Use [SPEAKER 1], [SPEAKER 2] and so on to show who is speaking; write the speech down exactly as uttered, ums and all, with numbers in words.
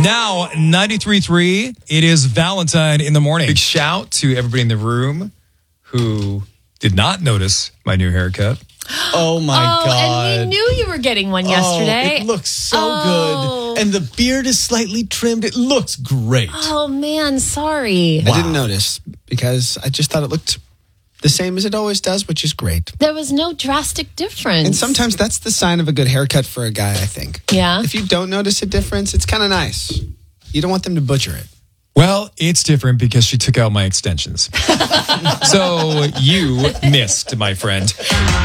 [SPEAKER 1] Now, ninety-three point three, it is Valentine in the morning. Big shout to everybody in the room who did not notice my new haircut.
[SPEAKER 2] Oh, my
[SPEAKER 3] oh,
[SPEAKER 2] God.
[SPEAKER 3] And we knew you were getting one yesterday.
[SPEAKER 2] Oh, it looks so
[SPEAKER 3] Oh.
[SPEAKER 2] good. And the beard is slightly trimmed. It looks great.
[SPEAKER 3] Oh, man, sorry.
[SPEAKER 4] I didn't notice because I just thought it looked the same as it always does, which is great.
[SPEAKER 3] There was no drastic difference.
[SPEAKER 4] And sometimes that's the sign of a good haircut for a guy, I think.
[SPEAKER 3] Yeah?
[SPEAKER 4] If you don't notice a difference, it's kind of nice. You don't want them to butcher it.
[SPEAKER 1] Well, it's different because she took out my extensions. So you missed, my friend.